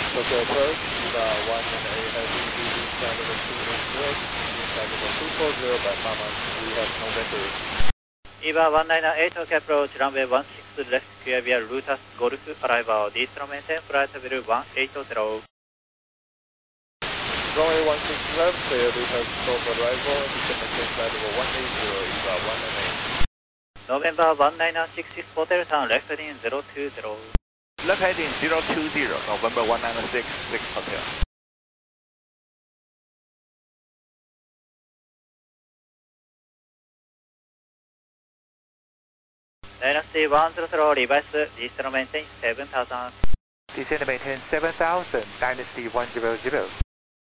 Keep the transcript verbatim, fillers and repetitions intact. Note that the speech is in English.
Tokyo approach, Eva one and eight heavy, inside level two eight zero, inside level two four zero by Farmers, we have no vector. Eva one nine eight Tokyo approach, runway one six left, clear via Lotus Golf, arrival, distro maintain, flight level one eight zero. Runway one six left, clear Lotus Golf arrival, distro maintain, flight level one eight zero, Eva one nine eight. November one nine six six Hotel Town, left heading zero two zero. Left heading zero two zero, November one nine six six Hotel. Dynasty one zero zero, revise, distro maintain seven thousand. Descend maintain seven thousand, Dynasty one zero zero.